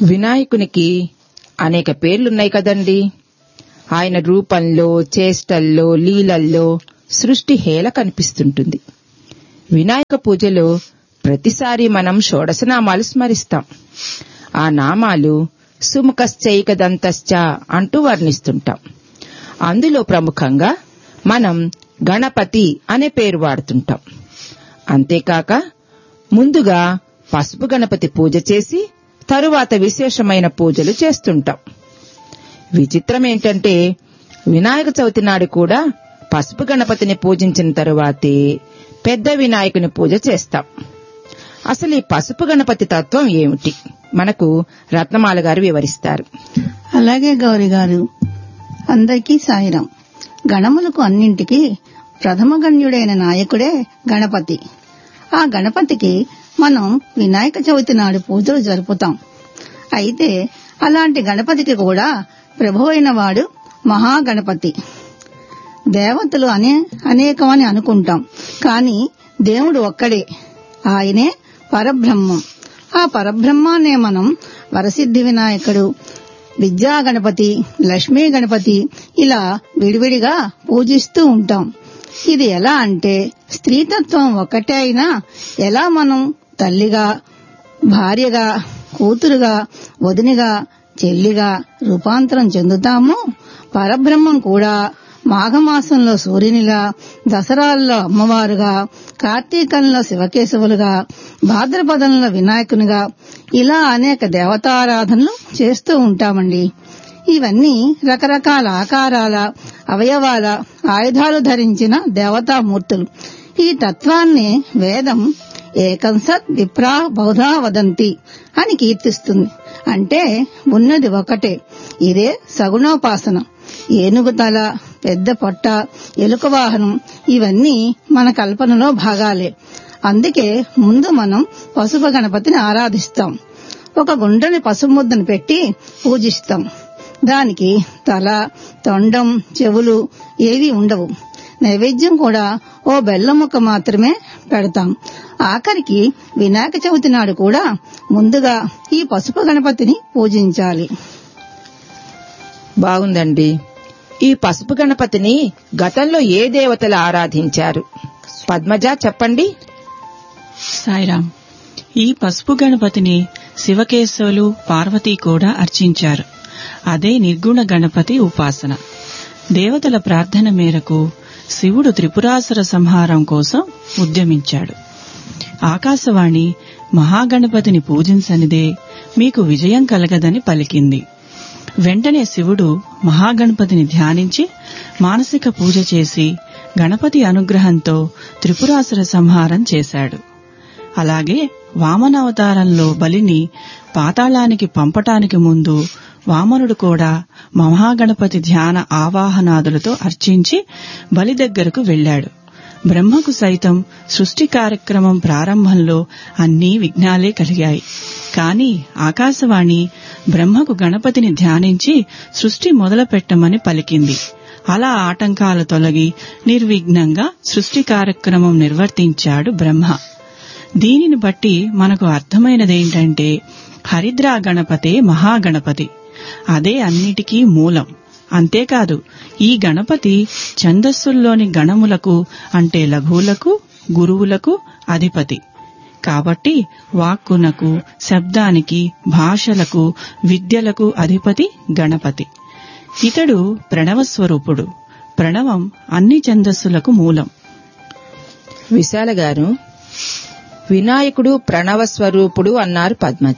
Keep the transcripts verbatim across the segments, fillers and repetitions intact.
వినాయకునికి అనేక పేర్లున్నాయి కదండి. ఆయన రూపంలో, చేష్టల్లో, లీలల్లో సృష్టి హేళ కనిపిస్తుంటుంది. వినాయక పూజలో ప్రతిసారి మనం షోడశనామాలు స్మరిస్తాం. ఆ నామాలు సుముఖశ్చైకదంతశ్చ అంటూ వర్ణిస్తుంటాం. అందులో ప్రముఖంగా మనం గణపతి అనే పేరు వాడుతుంటాం. అంతేకాక ముందుగా పసుపు గణపతి పూజ చేసి తరువాత విశేషమైన పూజలు చేస్తుంటాం. విచిత్రమేంటంటే వినాయక చవితి నాడు కూడా పసుపు గణపతిని పూజించిన తరువాతే పెద్ద వినాయకుని పూజ చేస్తాం. అసలు ఈ పసుపు గణపతి తత్వం ఏమిటి మనకు రత్నమాల గారు వివరిస్తారు. అలాగే గౌరి గారు, అందరికీ సాయిరాం. గణములకు అన్నింటికీ ప్రథమ గణ్యుడైన నాయకుడే గణపతి. ఆ గణపతికి మనం వినాయక చవితి నాడు పూజలు జరుపుతాం. అయితే అలాంటి గణపతికి కూడా ప్రభువైన వాడు మహాగణపతి. దేవతలు అనే అనేకమని అనుకుంటాం, కానీ దేవుడు ఒక్కడే. ఆయనే పరబ్రహ్మం. ఆ పరబ్రహ్మాన్నే మనం వరసిద్ధి వినాయకుడు, విద్యా గణపతి, లక్ష్మీ గణపతి ఇలా విడివిడిగా పూజిస్తూ ఉంటాం. ఇది ఎలా అంటే స్త్రీతత్వం ఒక్కటే అయినా ఎలా మనం తల్లిగా, భార్యగా, కూతురుగా, వదినిగా, చెల్లిగా రూపాంతరం చెందుతామో పరబ్రహ్మం కూడా మాఘమాసంలో సూర్యునిగా, దసరాల్లో అమ్మవారుగా, కార్తీకంలో శివకేశవులుగా, భాద్రపదంలో వినాయకునిగా ఇలా అనేక దేవతారాధనలు చేస్తూ ఉంటామండి. ఇవన్నీ రకరకాల ఆకారాల, అవయవాల, ఆయుధాలు ధరించిన దేవతామూర్తులు. ఈ తత్వాన్ని వేదం ఏకం సత్ విప్రా బహుధా వదంతి అని కీర్తిస్తుంది. అంటే ఉన్నది ఒకటే. ఇదే సగుణోపాసన. ఏనుగు తల, పెద్ద పొట్ట, ఎలుక వాహనం ఇవన్నీ మన కల్పనలో భాగాలే. అందుకే ముందు మనం పసుపు గణపతిని ఆరాధిస్తాం. ఒక గుండ్రని పసుపు ముద్దను పెట్టి పూజిస్తాం. దానికి తల, తొండం, చెవులు ఏవీ ఉండవు. నైవేద్యం కూడా ఓ బెల్లం ముక్క మాత్రమే పెడతాం. ఆఖరికి వినాయక చవితి నాడు కూడా ముందుగా ఈ పసుపు గణపతిని పూజించాలి. బాగుందండి. ఈ పసుపు గణపతిని గతంలో ఏ దేవతలు ఆరాధించారు? పద్మజ చెప్పండి. సాయిరాం. ఈ పసుపు గణపతిని శివకేశవులు, పార్వతీ కూడా అర్చించారు. అదే నిర్గుణ గణపతి ఉపాసన. దేవతల ప్రార్థన మేరకు శివుడు త్రిపురాసుర సంహారం కోసం ఉద్యమించాడు. ఆకాశవాణి మహాగణపతిని పూజించనిదే మీకు విజయం కలగదని పలికింది. వెంటనే శివుడు మహాగణపతిని ధ్యానించి మానసిక పూజ చేసి గణపతి అనుగ్రహంతో త్రిపురాసుర సంహారం చేశాడు. అలాగే వామనావతారంలో బలిని పాతాళానికి పంపటానికి ముందు వామనుడు కూడా మహాగణపతి ధ్యాన ఆవాహనాదులతో అర్చించి బలి దగ్గరకు వెళ్లాడు. బ్రహ్మకు సైతం సృష్టి కార్యక్రమం ప్రారంభంలో అన్నీ విఘ్నాలే కలిగాయి. కాని ఆకాశవాణి బ్రహ్మకు గణపతిని ధ్యానించి సృష్టి మొదలుపెట్టమని పలికింది. అలా ఆటంకాలు తొలగి నిర్విఘ్నంగా సృష్టి కార్యక్రమం నిర్వర్తించాడు బ్రహ్మ. దీనిని బట్టి మనకు అర్థమైనదేంటంటే హరిద్రా గణపతే మహాగణపతి. అదే అన్నిటికీ మూలం. అంతేకాదు, ఈ గణపతి ఛందస్సుల్లోని గణములకు అంటే లఘువులకు, గురువులకు అధిపతి. కాబట్టి వాక్కునకు, శబ్దానికి, భాషలకు, విద్యలకు అధిపతి గణపతి. ఇతడు ప్రణవస్వరూపుడు. ప్రణవం అన్ని ఛందస్సులకు మూలం. విశాల గారు, వినాయకుడు ప్రణవ స్వరూపుడు అన్నారు పద్మజ.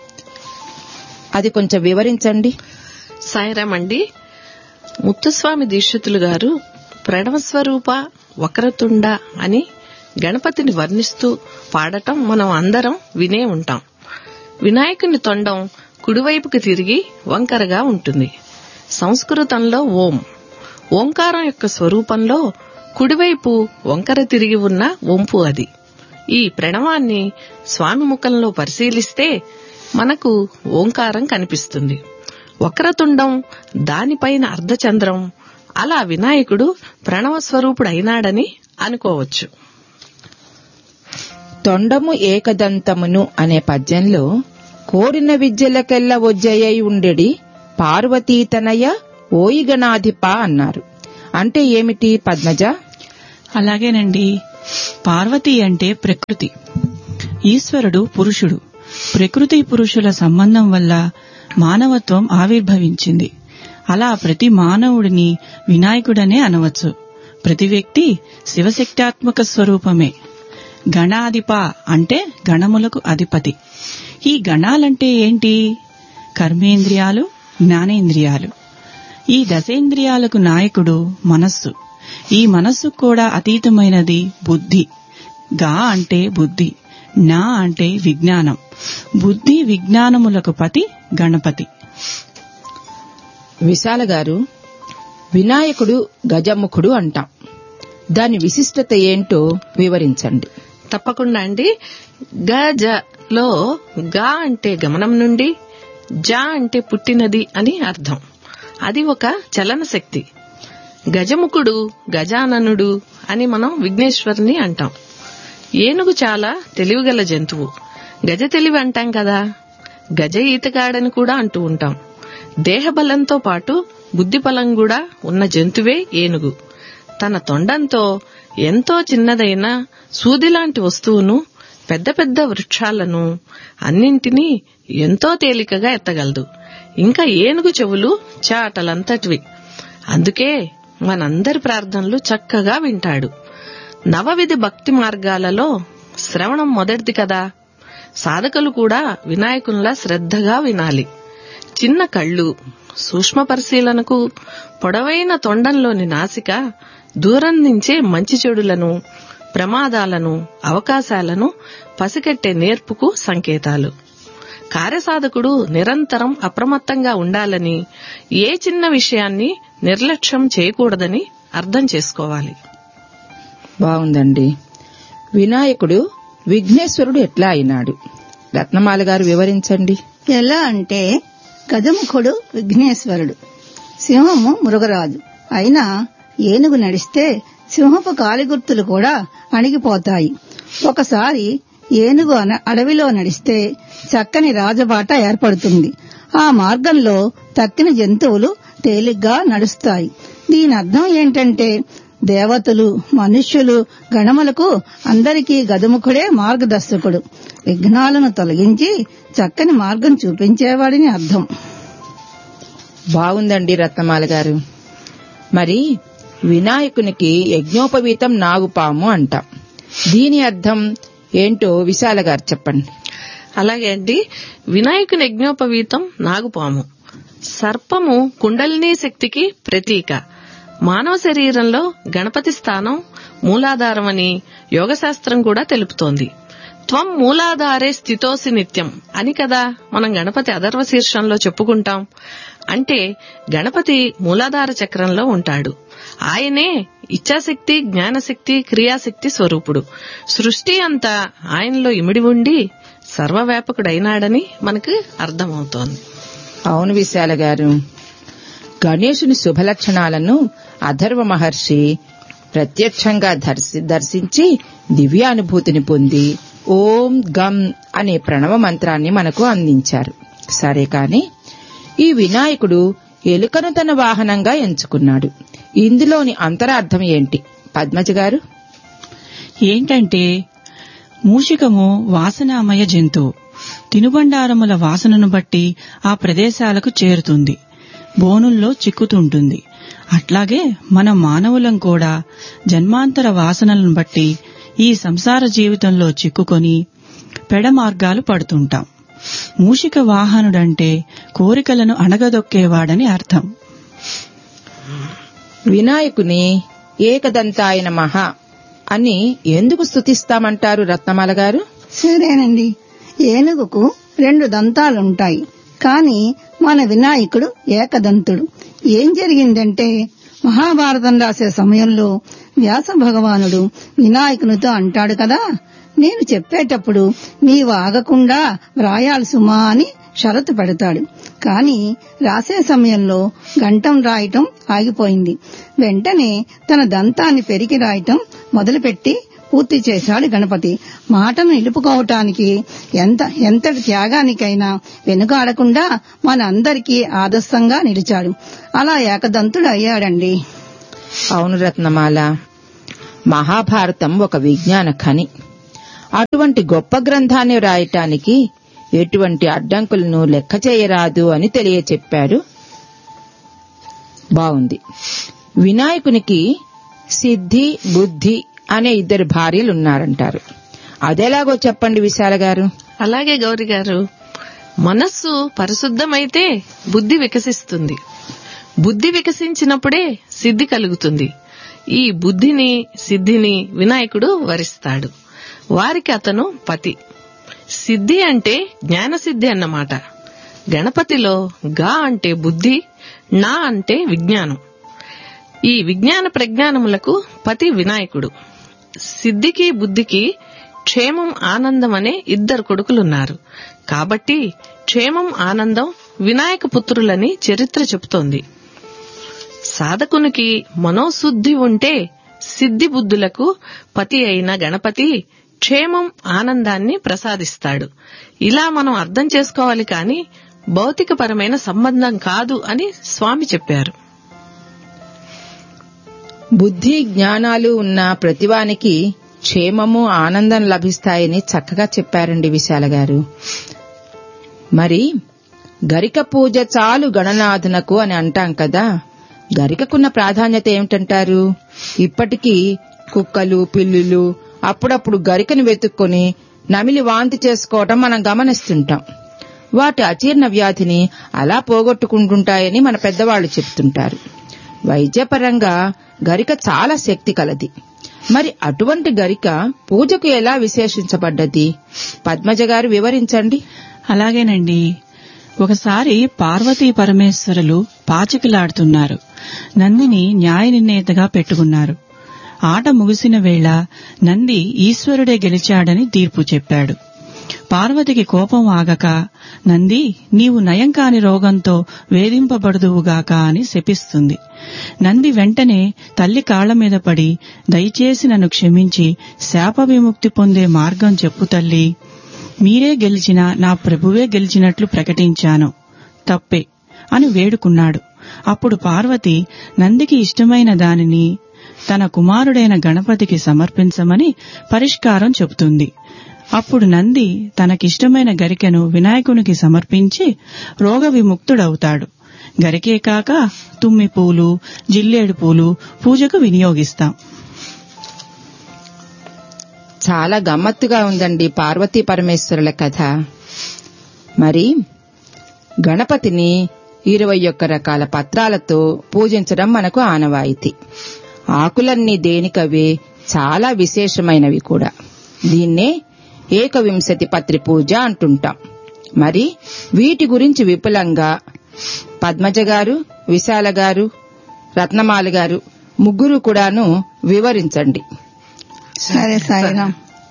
అది కొంచెం వివరించండి. సాయిరామండి. ముత్తుస్వామి దీక్షితులు గారు ప్రణవస్వరూప వక్రతుండ అని గణపతిని వర్ణిస్తూ పాడటం మనం అందరం వినే ఉంటాం. వినాయకుని తొండం కుడివైపుకి తిరిగి వంకరగా ఉంటుంది. సంస్కృతంలో ఓం, ఓంకారం యొక్క స్వరూపంలో కుడివైపు వంకర తిరిగి ఉన్న వంపు అది. ఈ ప్రణవాన్ని స్వామి ముఖంలో పరిశీలిస్తే మనకు ఓంకారం కనిపిస్తుంది. వక్రతుండం, దానిపైన అర్ధచంద్రం. అలా వినాయకుడు ప్రణవ స్వరూపుడైనాడని అనుకోవచ్చు. తొండము ఏకదంతమును అనే పద్యంలో కోరిన విద్యలకెల్ల ఒజ్జయ్యై ఉండెడి పార్వతీ తనయ ఓయి గణాధిప అన్నారు. అంటే ఏమిటి పద్మజ? అలాగేనండి. పార్వతి అంటే ప్రకృతి, ఈశ్వరుడు పురుషుడు. ప్రకృతి పురుషుల సంబంధం వల్ల మానవత్వం ఆవిర్భవించింది. అలా ప్రతి మానవుడిని వినాయకుడనే అనవచ్చు. ప్రతి వ్యక్తి శివశక్త్యాత్మక స్వరూపమే. గణాధిప అంటే గణములకు అధిపతి. ఈ గణాలంటే ఏంటి? కర్మేంద్రియాలు, జ్ఞానేంద్రియాలు. ఈ దశేంద్రియాలకు నాయకుడు మనస్సు. ఈ మనస్సు కూడా అతీతమైనది బుద్ధి. గా అంటే బుద్ధి, నా అంటే విజ్ఞానం. బుద్ధి విజ్ఞానములకు పతి గణపతి. విశాల గారు, వినాయకుడు గజముఖుడు అంటాం. దాని విశిష్టత ఏంటో వివరించండి. తప్పకుండా అండి. గజలో గా అంటే గమనం నుండి, జ అంటే పుట్టినది అని అర్థం. అది ఒక చలన శక్తి. గజముఖుడు, గజాననుడు అని మనం విఘ్నేశ్వరుని అంటాం. ఏనుగు చాలా తెలివిగల జంతువు. గజ తెలివి అంటాం కదా, గజ ఈతగాడని కూడా అంటూ ఉంటాం. దేహబలంతో పాటు బుద్ధిబలం కూడా ఉన్న జంతువే ఏనుగు. తన తొండంతో ఎంతో చిన్నదైన సూదిలాంటి వస్తువును, పెద్ద పెద్ద వృక్షాలను అన్నింటినీ ఎంతో తేలికగా ఎత్తగలదు. ఇంకా ఏనుగు చెవులు చాటలంతటివి. అందుకే మనందరి ప్రార్థనలు చక్కగా వింటాడు. నవవిధి భక్తి మార్గాలలో శ్రవణం మొదటిది కదా. సాధకులు కూడా వినాయకునిలా శ్రద్ధగా వినాలి. చిన్న కళ్ళు, సూక్ష్మ పరిశీలనకు, పొడవైన తొండంలోని నాసిక దూరం నుంచే మంచి చెడులను, ప్రమాదాలను, అవకాశాలను పసిగట్టే నేర్పుకు సంకేతాలు. కార్యసాధకుడు నిరంతరం అప్రమత్తంగా ఉండాలని, ఏ చిన్న విషయాన్ని నిర్లక్ష్యం చేయకూడదని అర్థం చేసుకోవాలి. బాగుందండి. వినాయకుడు విఘ్నేశ్వరుడు ఎట్లా అయినాడు? రత్నమాల గారు వివరించండి. ఎలా అంటే, గజముఖుడు విఘ్నేశ్వరుడు, సింహము మృగరాజు. అయినా ఏనుగు నడిస్తే సింహపు కాలిగుర్తులు కూడా అణిగిపోతాయి. ఒకసారి ఏనుగు అడవిలో నడిస్తే చక్కని రాజబాట ఏర్పడుతుంది. ఆ మార్గంలో తక్కిన జంతువులు తేలిగ్గా నడుస్తాయి. దీని అర్థం ఏంటంటే, దేవతలు, మనుష్యులు, గణములకు అందరికీ గజముఖుడే మార్గదర్శకుడు. విఘ్నాలను తొలగించి చక్కని మార్గం చూపించేవాడిని అర్థం. బాగుందండి రత్నమాల గారు. మరి వినాయకునికి యజ్ఞోపవీతం నాగుపాము అంటాం. దీని అర్థం ఏంటో విశాల గారు చెప్పండి. అలాగే అండి. వినాయకుని యజ్ఞోపవీతం నాగుపాము. సర్పము కుండలినీ శక్తికి ప్రతీక. మానవ శరీరంలో గణపతి స్థానం మూలాధారమని యోగశాస్త్రం కూడా తెలుపుతోంది. త్వం మూలాధారే స్థితోసి నిత్యం అని కదా మనం గణపతి అథర్వ శీర్షంలో చెప్పుకుంటాం. అంటే గణపతి మూలాధార చక్రంలో ఉంటాడు. ఆయనే ఇచ్ఛాశక్తి, జ్ఞానశక్తి, క్రియాశక్తి స్వరూపుడు. సృష్టి అంతా ఆయనలో ఇమిడి ఉండి సర్వవ్యాపకుడైనాడని మనకు అర్థమవుతోంది. అవును విశాల గారు. గణేశుని శుభలక్షణాలను అథర్వ మహర్షి ప్రత్యక్షంగా దర్శించి దివ్యానుభూతిని పొంది ఓం గం అనే ప్రణవ మంత్రాన్ని మనకు అందించారు. సరే కాని ఈ వినాయకుడు ఎలుకను తన వాహనంగా ఎంచుకున్నాడు. ఇందులోని అంతరార్థం ఏంటి పద్మజ గారు? ఏంటంటే, మూషికము వాసనామయ జంతువు. తినుబండారముల వాసనను బట్టి ఆ ప్రదేశాలకు చేరుతుంది, బోనుల్లో చిక్కుతుంటుంది. అట్లాగే మన మానవులం కూడా జన్మాంతర వాసనలను బట్టి ఈ సంసార జీవితంలో చిక్కుకొని పెడమార్గాలు పడుతుంటాం. మూషిక వాహనుడంటే కోరికలను అణగదొక్కేవాడని అర్థం. వినాయకుని ఏకదంతాయ నమః అని ఎందుకు స్తుతిస్తామంటారు రత్నమాల గారు? సరేనండి. ఏనుగుకు రెండు దంతాలుంటాయి, కాని మన వినాయకుడు ఏకదంతుడు. ఏం జరిగిందంటే, మహాభారతం రాసే సమయంలో వ్యాస భగవానుడు వినాయకునితో అంటాడు కదా, నేను చెప్పేటప్పుడు నీవు ఆగకుండా వ్రాయాలి సుమా అని షరతు పెడతాడు. కాని రాసే సమయంలో గంటం రాయటం ఆగిపోయింది. వెంటనే తన దంతాన్ని పెరికి రాయటం మొదలుపెట్టి పూర్తి చేశాడు గణపతి. మాటను నిలుపుకోవటానికి ఎంత ఎంతటి త్యాగానికైనా వెనుకాడకుండా మన అందరికీ ఆదర్శంగా నిలిచాడు. అలా ఏకదంతుడు అయ్యాడండి. అవును రత్నమాల, మహాభారతం ఒక విజ్ఞాన ఖని. అటువంటి గొప్ప గ్రంథాన్ని రాయటానికి ఎటువంటి అడ్డంకులను లెక్క చేయరాదు అని తెలియచెప్పాడు. బావుంది. వినాయకునికి సిద్ధి, బుద్ధి అనే ఇద్దరు భార్యలున్నారంటారు. అదెలాగో చెప్పండి విశాల గారు. అలాగే గౌరి గారు, మనస్సు పరిశుద్ధమైతే బుద్ధి వికసిస్తుంది. బుద్ధి వికసించినప్పుడే సిద్ధి కలుగుతుంది. ఈ బుద్ధిని, సిద్ధిని వినాయకుడు వరిస్తాడు. వారికి అతను పతి. సిద్ధి అంటే జ్ఞానసిద్ధి అన్నమాట. గణపతిలో గా అంటే బుద్ధి, నా అంటే విజ్ఞానం. ఈ విజ్ఞాన ప్రజ్ఞానములకు పతి వినాయకుడు. సిద్ధికి బుద్ధికి క్షేమం, ఆనందం అనే ఇద్దరు కొడుకులున్నారు. కాబట్టి క్షేమం, ఆనందం వినాయక పుత్రులని చరిత్ర చెబుతోంది. సాధకునికి మనోశుద్ధి ఉంటే సిద్ధి బుద్ధులకు పతి అయిన గణపతి క్షేమం, ఆనందాన్ని ప్రసాదిస్తాడు. ఇలా మనం అర్థం చేసుకోవాలి కాని భౌతికపరమైన సంబంధం కాదు అని స్వామి చెప్పారు. బుద్ధి, జ్ఞానాలు ఉన్న ప్రతివానికి క్షేమము, ఆనందం లభిస్తాయని చక్కగా చెప్పారండి విశాల గారు. మరి గరిక పూజ చాలు గణనాథునకు అని అంటాం కదా, గరికకున్న ప్రాధాన్యత ఏమిటంటారు? ఇప్పటికీ కుక్కలు, పిల్లులు అప్పుడప్పుడు గరికను వెతుక్కొని నమిలి వాంతి చేసుకోవటం మనం గమనిస్తుంటాం. వాటి అజీర్ణ వ్యాధిని అలా పోగొట్టుకుంటుంటాయని మన పెద్దవాళ్లు చెప్తుంటారు. వైద్యపరంగా గరిక చాలా శక్తి కలది. మరి అటువంటి గరిక పూజకు ఎలా విశేషించబడ్డది? పద్మజ గారు వివరించండి. అలాగేనండి. ఒకసారి పార్వతీ పరమేశ్వరులు పాచికలాడుతున్నారు. నందిని న్యాయ నిర్ణేతగా పెట్టుకున్నారు. ఆట ముగిసిన వేళ నంది ఈశ్వరుడే గెలిచాడని తీర్పు చెప్పాడు. పార్వతికి కోపం ఆగక, నంది నీవు నయం కాని రోగంతో వేధింపబడుదువుగాక అని శపిస్తుంది. నంది వెంటనే తల్లి కాళ్ల మీద పడి, దయచేసి నన్ను క్షమించి శాప విముక్తి పొందే మార్గం చెప్పు తల్లి. మీరే గెలిచినా నా ప్రభువే గెలిచినట్లు ప్రకటించాను, తప్పే అని వేడుకున్నాడు. అప్పుడు పార్వతి నందికి ఇష్టమైన దానిని తన కుమారుడైన గణపతికి సమర్పించమని పరిష్కారం చెబుతుంది. అప్పుడు నంది తనకిష్టమైన గరికెను వినాయకునికి సమర్పించి రోగ విముక్తుడవుతాడు. గరికే కాక తుమ్మి పూలు, జిల్లేడు పూలు పూజకు వినియోగిస్తాం. చాలా గమ్మత్తుగా ఉందండి పార్వతీ పరమేశ్వరుల కథ. మరి గణపతిని ఇరవై ఒక్క రకాల పత్రాలతో పూజించడం మనకు ఆనవాయితీ. ఆకులన్నీ దేనికవే చాలా విశేషమైనవి కూడా. దీన్నే ఏకవింశతి పత్రి పూజ అంటుంటాం. మరి వీటి గురించి విపులంగా పద్మజ గారు, విశాల గారు, రత్నమాల గారు ముగ్గురు కూడాను వివరించండి. సరే సాయిరాం.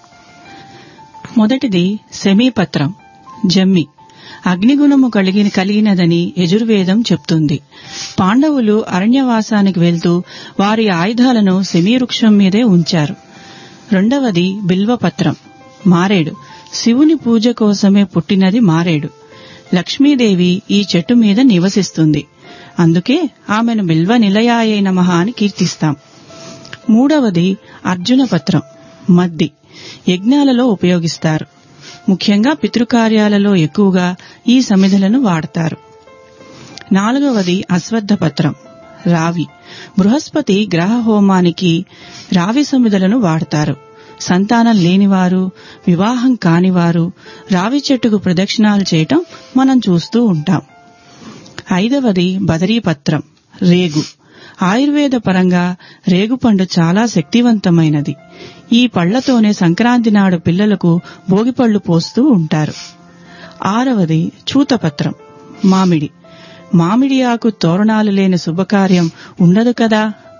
మొదటిది శమీపత్రం, జమ్మి. అగ్నిగుణము కలిగిన కలిగినదని యజుర్వేదం చెప్తుంది. పాండవులు అరణ్యవాసానికి వెళ్తూ వారి ఆయుధాలను శమీవృక్షం మీదే ఉంచారు. రెండవది బిల్వపత్రం, మారేడు. శివుని పూజ కోసమే పుట్టినది మారేడు. లక్ష్మీదేవి ఈ చెట్టు మీద నివసిస్తుంది. అందుకే ఆమెను బిల్వ నిలయాయ నమః అని కీర్తిస్తాం. మూడవది అర్జునపత్రం, మద్ది. యజ్ఞాలలో ఉపయోగిస్తారు. ముఖ్యంగా పితృకార్యాలలో ఎక్కువగా ఈ సమిధులను వాడతారు. నాలుగవది అశ్వత్థపత్రం, రావి. బృహస్పతి గ్రహ హోమానికి రావి సమిధులను వాడతారు. సంతానం లేనివారు, వివాహం కానివారు రావి చెట్టుకు ప్రదక్షిణాలు చేయటం మనం చూస్తూ ఉంటాం. ఐదవది బదరీపత్రం, రేగు. ఆయుర్వేద పరంగా రేగుపండు చాలా శక్తివంతమైనది. ఈ పళ్లతోనే సంక్రాంతి నాడు పిల్లలకు భోగిపళ్లు పోస్తూ ఉంటారు. ఆరవది చూతపత్రం, మామిడి. మామిడి ఆకు తోరణాలు లేని శుభకార్యం ఉండదు కదా.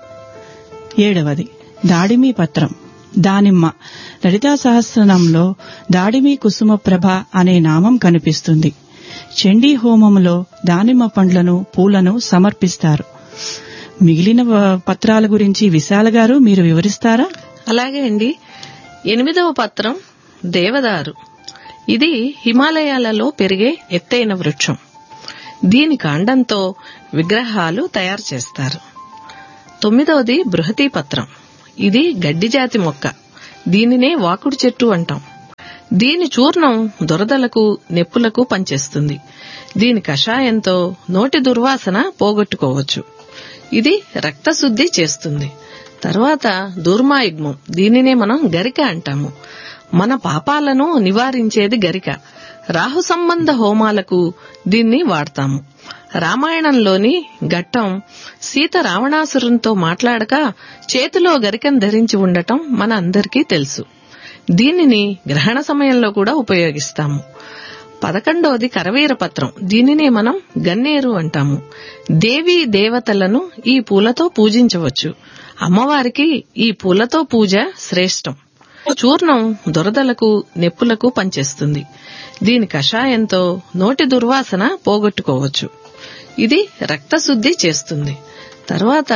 ఏడవది దాడిమీ పత్రం, దానిమ్మ. లలితా సహస్రనామంలో దాడిమీ కుసుమ ప్రభ అనే నామం కనిపిస్తుంది. చండీ హోమంలో దానిమ్మ పండ్లను, పూలను సమర్పిస్తారు. మిగిలిన పత్రాల గురించి విశాల గారు మీరు వివరిస్తారా? అలాగే అండి. ఎనిమిదవ పత్రం దేవదారు. ఇది హిమాలయాలలో పెరిగే ఎత్తైన వృక్షం. దీని కాండంతో విగ్రహాలు తయారు చేస్తారు. తొమ్మిదవది బృహతీ పత్రం. ఇది గడ్డి జాతి మొక్క. దీనినే వాకుడు చెట్టు అంటాం. దీని చూర్ణం దురదలకు, నెప్పులకు పనిచేస్తుంది. దీని కషాయంతో నోటి దుర్వాసన పోగొట్టుకోవచ్చు. ఇది రక్తశుద్ధి చేస్తుంది. తర్వాత దూర్మాయుగ్మం. దీనినే మనం గరిక అంటాము. మన పాపాలను నివారించేది గరిక. రాహు సంబంధ హోమాలకు దీన్ని వాడతాము. రామాయణంలోని ఘట్టం సీత రావణాసురునితో మాట్లాడక చేతిలో గరికను ధరించి ఉండటం మన అందరికీ తెలుసు. దీనిని గ్రహణ సమయంలో కూడా ఉపయోగిస్తాము. పదకొండవది కరవీర పత్రం. దీనినే మనం గన్నేరు అంటాము. దేవీ దేవతలను ఈ పూలతో పూజించవచ్చు. అమ్మవారికి ఈ పూలతో పూజ శ్రేష్టం. చూర్ణం దురదలకు, నెప్పులకు పనిచేస్తుంది. దీని కషాయంతో నోటి దుర్వాసన పోగొట్టుకోవచ్చు. ఇది రక్తశుద్ధి చేస్తుంది. తర్వాత